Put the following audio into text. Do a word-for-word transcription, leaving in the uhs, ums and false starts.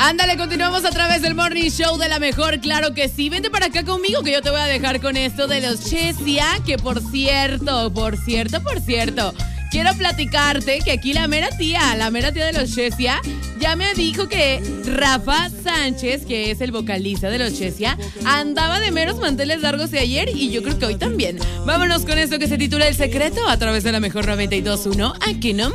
Ándale, continuamos a través del Morning Show de la mejor, claro que sí. Vente para acá conmigo que yo te voy a dejar con esto de los Chesia, que por cierto, por cierto, por cierto, quiero platicarte que aquí la mera tía, la mera tía de los Chesia, ya me dijo que Rafa Sánchez, que es el vocalista de los Chesia, andaba de meros manteles largos de ayer y yo creo que hoy también. Vámonos con esto que se titula El Secreto a través de la mejor noventa y dos punto uno. Aquí no